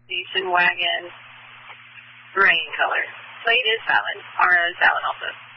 station wagon rain color. Plate is valid. R is valid also.